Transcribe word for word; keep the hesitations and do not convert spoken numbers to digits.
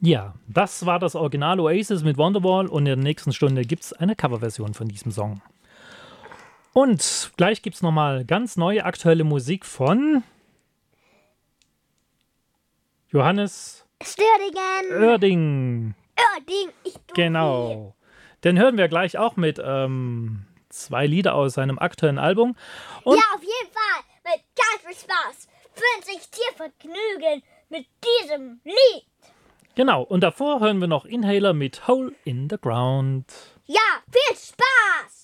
Ja, das war das Original Oasis mit Wonderwall und in der nächsten Stunde gibt es eine Coverversion von diesem Song. Und gleich gibt es nochmal ganz neue aktuelle Musik von Johannes Stördingen. Oerding. Oerding, ich du Genau. Den hören wir gleich auch mit ähm, zwei Lieder aus seinem aktuellen Album. Und ja, auf jeden Fall. Mit ganz viel Spaß. Wünsche ich dir Vergnügen mit diesem Lied. Genau, und davor hören wir noch Inhaler mit Hole in the Ground. Ja, viel Spaß.